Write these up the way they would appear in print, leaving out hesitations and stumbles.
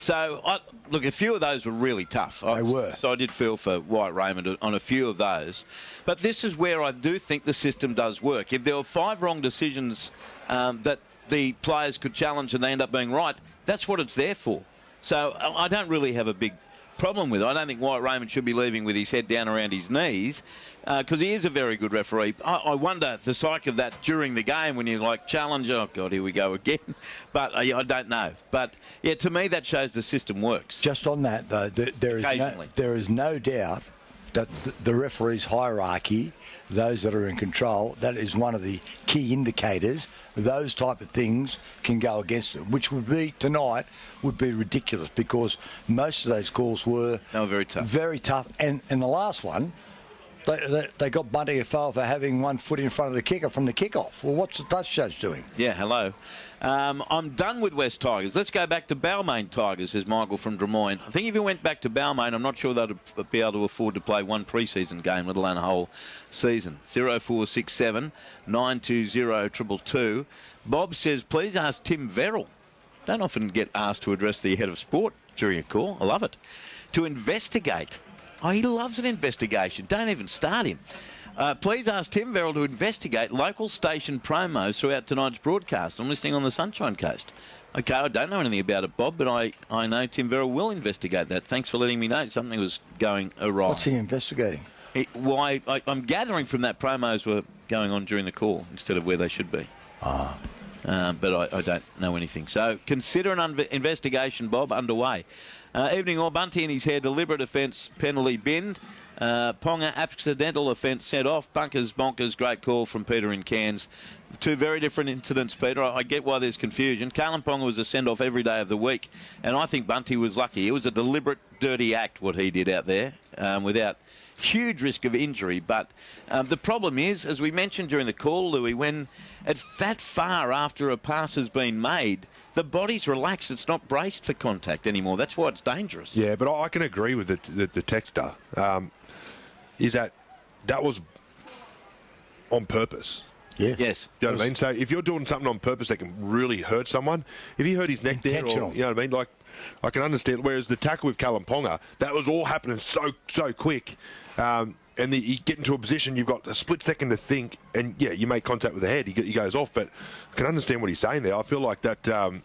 So, look, a few of those were really tough. They were. So I did feel for Wyatt Raymond on a few of those. But this is where I do think the system does work. If there were 5 wrong decisions that the players could challenge and they end up being right, that's what it's there for. So I don't really have a big problem with it. I don't think Wyatt Raymond should be leaving with his head down around his knees because he is a very good referee. I wonder the psyche of that during the game when you're like, challenge, oh, God, here we go again. But I don't know. But, yeah, to me that shows the system works. Just on that, though, there is no doubt that the referee's hierarchy, those that are in control, that is one of the key indicators. Those type of things can go against it, which would be, tonight, would be ridiculous because most of those calls were... They were very tough. Very tough. And the last one, they got Bunty a foul for having 1 foot in front of the kicker from the kickoff. Well, what's the touch judge doing? Yeah, hello. I'm done with West Tigers. Let's go back to Balmain Tigers, says Michael from Des Moines. I think if you went back to Balmain, I'm not sure they'd be able to afford to play one pre-season game, let alone a whole season. 0467 920 222. Bob says, please ask Tim Verrill. Don't often get asked to address the head of sport during a call. I love it. To investigate. Oh, he loves an investigation. Don't even start him. Please ask Tim Verrill to investigate local station promos throughout tonight's broadcast. I'm listening on the Sunshine Coast. Okay, I don't know anything about it, Bob, but I know Tim Verrill will investigate that. Thanks for letting me know something was going awry. What's he investigating? I'm gathering from that promos were going on during the call instead of where they should be. But I don't know anything. So consider an investigation, Bob, underway. Evening all, Bunty in his hair, deliberate offence, penalty binned. Ponga, accidental offence, sent off. Bunkers, bonkers, great call from Peter in Cairns. 2 very different incidents, Peter. I get why there's confusion. Kalyn Ponga was a send-off every day of the week, and I think Bunty was lucky. It was a deliberate, dirty act, what he did out there, without huge risk of injury. But the problem is, as we mentioned during the call, Louis, when it's that far after a pass has been made, the body's relaxed. It's not braced for contact anymore. That's why it's dangerous. Yeah, but I can agree with the texter. Is that was on purpose. Yeah. Yes. You know what I mean? So if you're doing something on purpose that can really hurt someone, if he hurt his neck there, or, you know what I mean? Like, I can understand. Whereas the tackle with Kalyn Ponga, that was all happening so quick. And you get into a position, you've got a split second to think, and yeah, you make contact with the head, he goes off. But I can understand what he's saying there. I feel like that,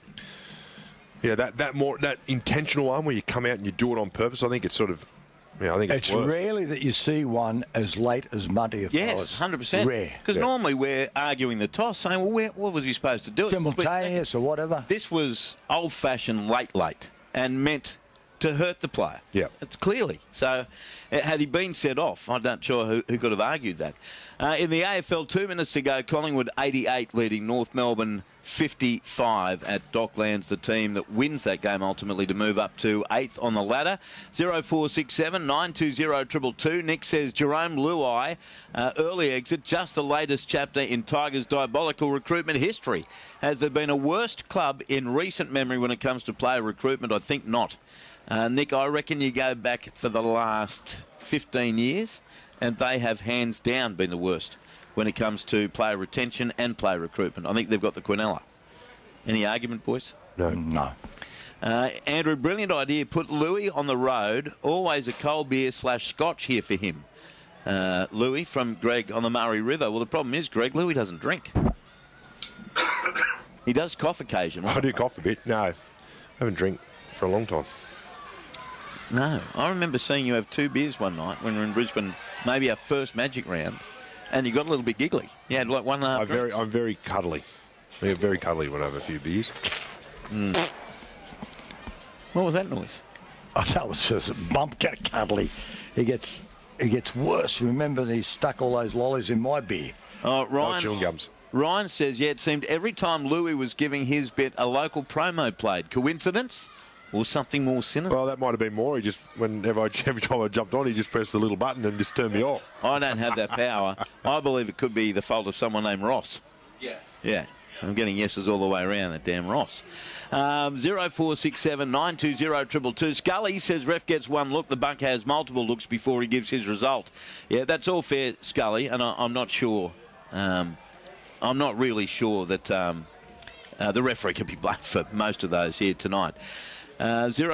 that intentional one where you come out and you do it on purpose. I think it's sort of, I think it's worse. Rarely that you see one as late as Monty. Yes, 100%. Rare. Because normally we're arguing the toss, saying, well, what was he supposed to do? Simultaneous or whatever. This was old-fashioned late, and meant to hurt the player. Yeah. It's clearly. So, had he been sent off, I'm not sure who could have argued that. In the AFL, 2 minutes to go, Collingwood 88 leading North Melbourne 55 at Docklands, the team that wins that game ultimately to move up to 8th on the ladder. 0467 920 222. Nick says Jerome Luai, early exit, just the latest chapter in Tigers' diabolical recruitment history. Has there been a worst club in recent memory when it comes to player recruitment? I think not. Nick, I reckon you go back for the last 15 years and they have hands down been the worst when it comes to player retention and player recruitment. I think they've got the Quinella. Any argument, boys? No. Andrew, brilliant idea. Put Louis on the road. Always a cold beer / scotch here for him. Louis from Greg on the Murray River. Well, the problem is, Greg, Louis doesn't drink. He does cough occasionally. I do cough a bit. No, I haven't drank for a long time. No. I remember seeing you have 2 beers one night when we were in Brisbane, maybe our first Magic round. And you got a little bit giggly. You had like 1.5 I'm very cuddly. I'm very cuddly when I have a few beers. What was that noise? Oh, that was just a bump, get cuddly. He gets worse. Remember, he stuck all those lollies in my beer. Oh, Ryan. Chewing gums. Ryan says, it seemed every time Louis was giving his bit, a local promo played. Coincidence? Or something more sinister? Well, that might have been more. He just, every time I jumped on, he just pressed the little button and just turned me off. I don't have that power. I believe it could be the fault of someone named Ross. Yeah. Yeah. I'm getting yeses all the way around, that damn Ross. 0467 920 222. Scully says ref gets one look. The bunk has multiple looks before he gives his result. Yeah, that's all fair, Scully, and I'm not sure. I'm not really sure that the referee can be blamed for most of those here tonight. 0